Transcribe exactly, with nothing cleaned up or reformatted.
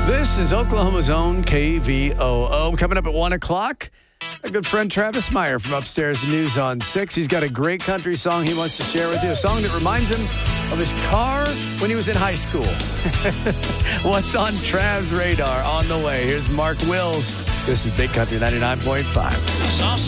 This is Oklahoma's own K V O O. Coming up at one o'clock, a good friend Travis Meyer from Upstairs the News on six. He's got a great country song he wants to share with you, a song that reminds him of his car when he was in high school. What's on Trav's radar on the way? Here's Mark Wills. This is Big Country ninety-nine point five.